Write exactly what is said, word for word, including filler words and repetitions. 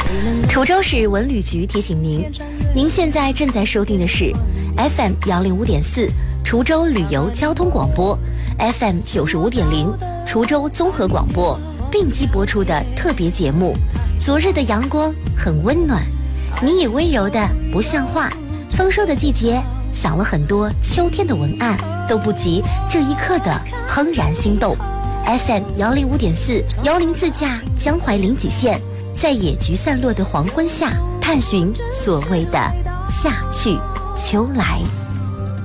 滁州市文旅局提醒您，您现在正在收听的是 F M 幺零五点四滁州旅游交通广播， F M 九十五点零滁州综合广播并机播出的特别节目。昨日的阳光很温暖，你也温柔的不像话。丰收的季节，想了很多秋天的文案，都不及这一刻的怦然心动。F M 幺零五点四邀您自驾江淮临济县，在野菊散落的黄昏下，探寻所谓的夏去秋来。